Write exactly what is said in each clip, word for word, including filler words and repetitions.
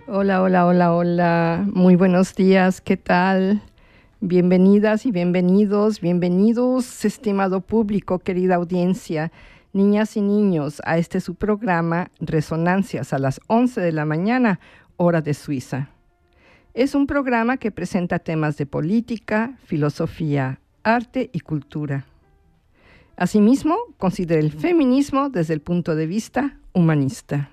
Hola, hola, hola, hola. Muy buenos días, ¿qué tal? Bienvenidas y bienvenidos, bienvenidos, estimado público, querida audiencia, niñas y niños, a este su programa Resonancias a las once de la mañana, hora de Suiza. Es un programa que presenta temas de política, filosofía, arte y cultura. Asimismo, considera el feminismo desde el punto de vista humanista.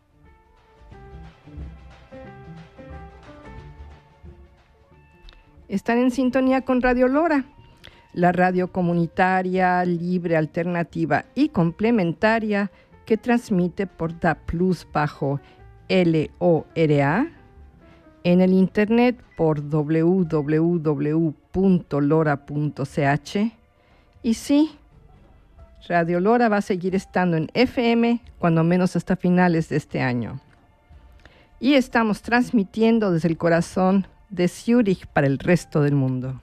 Están en sintonía con Radio Lora, la radio comunitaria, libre, alternativa y complementaria que transmite por D A Plus bajo L O R A, en el internet por doble u doble u doble u punto lora punto c h. Y sí, Radio Lora va a seguir estando en F M cuando menos hasta finales de este año. Y estamos transmitiendo desde el corazón de Zúrich para el resto del mundo.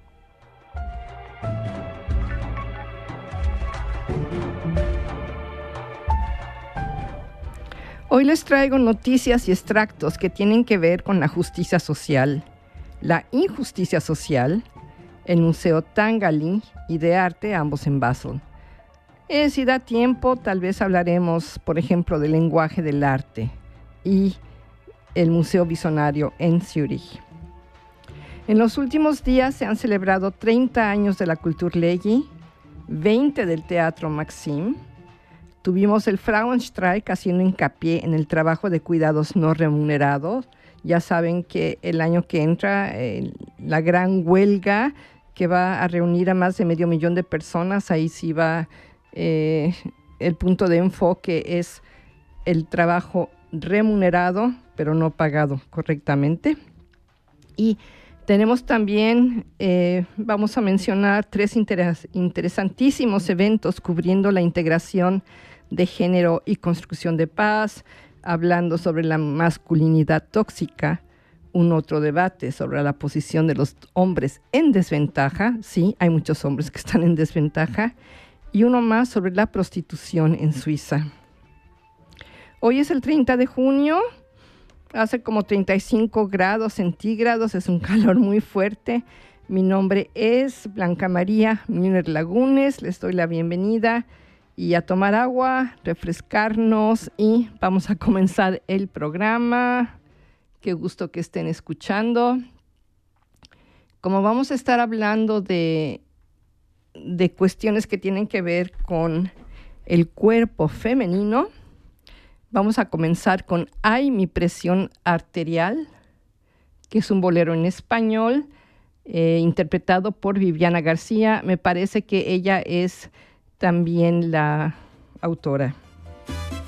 Hoy les traigo noticias y extractos que tienen que ver con la justicia social, la injusticia social, el Museo Tangali y de arte, ambos en Basel. Eh, si da tiempo, tal vez hablaremos, por ejemplo, del lenguaje del arte y el Museo Visionario en Zúrich. En los últimos días se han celebrado treinta años de la Kulturlegi, veinte del Teatro Maxim. Tuvimos el Frauenstreik haciendo hincapié en el trabajo de cuidados no remunerados. Ya saben que el año que entra, eh, la gran huelga que va a reunir a más de medio millón de personas, ahí sí va eh, el punto de enfoque es el trabajo remunerado, pero no pagado correctamente. Y tenemos también, eh, vamos a mencionar tres interes- interesantísimos eventos cubriendo la integración de género y construcción de paz, hablando sobre la masculinidad tóxica, un otro debate sobre la posición de los hombres en desventaja, sí, hay muchos hombres que están en desventaja, y uno más sobre la prostitución en Suiza. Hoy es el treinta de junio. Hace como treinta y cinco grados centígrados, es un calor muy fuerte. Mi nombre es Blanca María Müller Lagunes, les doy la bienvenida y a tomar agua, refrescarnos y vamos a comenzar el programa. Qué gusto que estén escuchando. Como vamos a estar hablando de, de cuestiones que tienen que ver con el cuerpo femenino, vamos a comenzar con Ay, mi presión arterial, que es un bolero en español, eh, interpretado por Viviana García. Me parece que ella es también la autora.